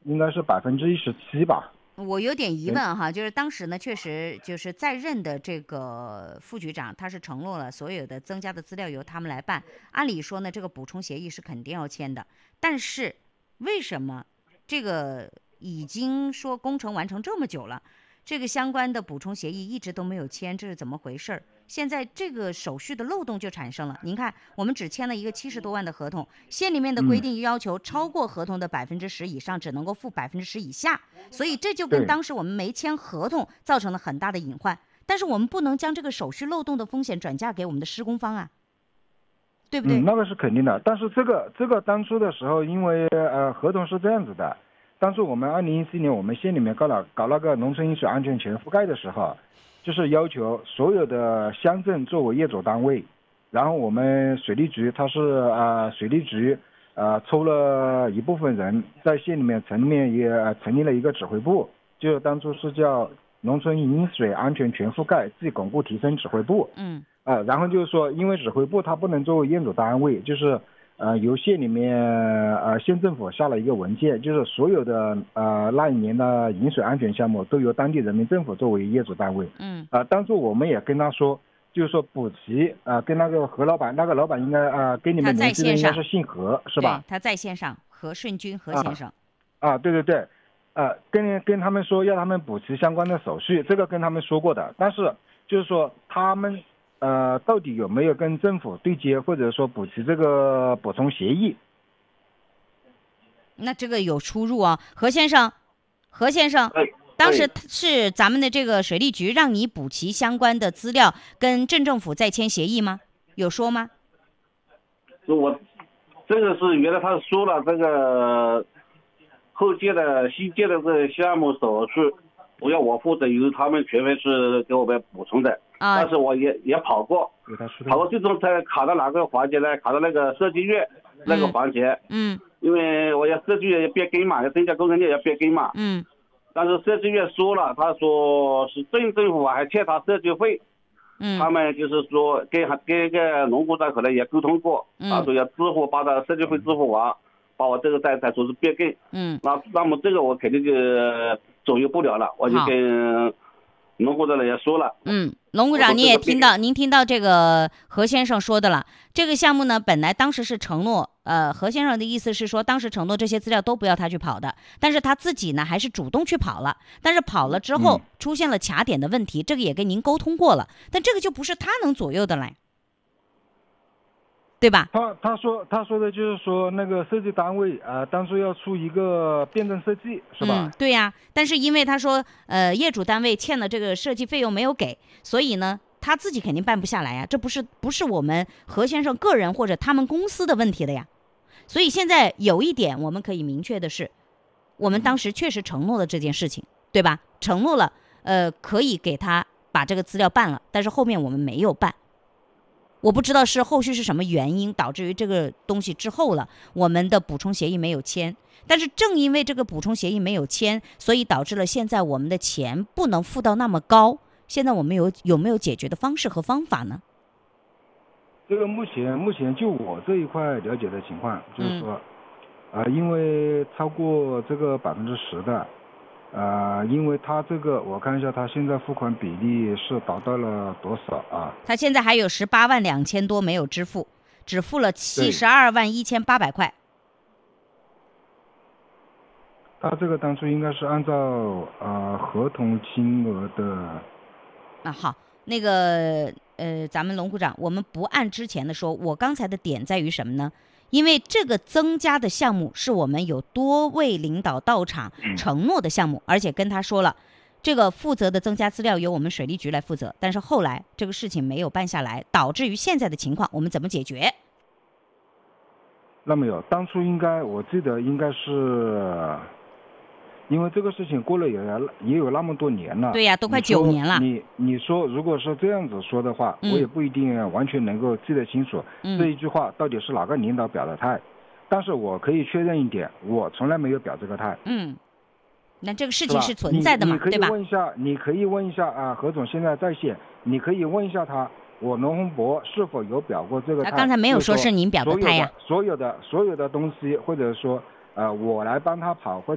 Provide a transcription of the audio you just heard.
应该是17%吧。 我有点疑问哈，就是当时呢，确实就是在任的这个副局长，他是承诺了所有的增加的资料由他们来办。按理说呢，这个补充协议是肯定要签的，但是为什么这个已经说工程完成这么久了，这个相关的补充协议一直都没有签，这是怎么回事儿？现在这个手续的漏洞就产生了。您看，我们只签了一个70多万的合同，县里面的规定要求超过合同的10%以上，只能够付10%以下，所以这就跟当时我们没签合同造成了很大的隐患。但是我们不能将这个手续漏洞的风险转嫁给我们的施工方啊，对不对？ 那个是肯定的。但是这个当初的时候，因为合同是这样子的，当初我们2014年我们县里面搞那个农村饮水安全全覆盖的时候，就是要求所有的乡镇作为业主单位，然后我们水利局它是水利局抽了一部分人在县里面也成立了一个指挥部，就当初是叫农村饮水安全全覆盖暨巩固提升指挥部。然后就是说，因为指挥部它不能作为业主单位，就是由县里面县政府下了一个文件，就是所有的那一年的饮水安全项目都由当地人民政府作为业主单位。当初我们也跟他说，就是说补齐跟那个何老板，那个老板应该跟你们联系的应该是姓何是吧？ 他在线上，何顺军何先生。 对对对，跟他们说要他们补齐相关的手续，这个跟他们说过的，但是就是说他们到底有没有跟政府对接，或者说补齐这个补充协议？ 那这个有出入啊，何先生，当时是咱们的这个水利局让你补齐相关的资料，跟镇政府再签协议吗？有说吗？ 我这个是原来他说了，这个后届的新建的这个项目手续不要我负责，由他们全费是给我们补充的。但是我也跑过，最终才卡到哪个环节呢？卡到那个设计院那个环节。因为我要设计院要变更嘛，要增加工程量要变更嘛。但是设计院说了，他说是镇政府还欠他设计费。他们就是说跟个农股长可能也沟通过，他说要支付，把他设计费支付完，把我这个再说是变更。那么这个我肯定就左右不了了，我就跟农股长也说了。 龙股长，您听到这个何先生说的了。这个项目呢，本来当时是承诺，何先生的意思是说，当时承诺这些资料都不要他去跑的，但是他自己呢还是主动去跑了。但是跑了之后出现了卡点的问题，这个也跟您沟通过了，但这个就不是他能左右的来，对吧？ 他说的就是说那个设计单位当初要出一个辩证设计是吧？ 对呀，但是因为他说业主单位欠了这个设计费用没有给，所以呢他自己肯定办不下来呀，这不是我们何先生个人或者他们公司的问题的呀。所以现在有一点我们可以明确的是，我们当时确实承诺了这件事情，对吧？承诺了可以给他把这个资料办了，但是后面我们没有办。我不知道是后续是什么原因导致于这个东西之后了，我们的补充协议没有签。但是正因为这个补充协议没有签，所以导致了现在我们的钱不能付到那么高。现在我们有没有解决的方式和方法呢？ 这个目前就我这一块了解的情况，就是说因为超过这个10%的因为他这个我看一下，他现在付款比例是达到了多少啊？ 他现在还有18万2千多没有支付，只付了72万1800块。 他这个当初应该是按照合同金额的。 好，那个咱们龙股长，我们不按之前的说。我刚才的点在于什么呢？因为这个增加的项目是我们有多位领导到场承诺的项目，而且跟他说了，这个负责的增加资料由我们水利局来负责。但是后来这个事情没有办下来，导致于现在的情况，我们怎么解决？ 那没有，当初我记得应该是。因为这个事情过了也有那么多年了， 对呀，都快9年了。 你说如果是这样子说的话，我也不一定完全能够记得清楚这一句话到底是哪个领导表的态，但是我可以确认一点，我从来没有表这个态。 那这个事情是存在的嘛，对吧？ 你可以问一下何总现在在线，你可以问一下他，我龙宏博是否有表过这个态。 他刚才没有说是您表的态呀。 所有的东西，或者说我来帮他跑。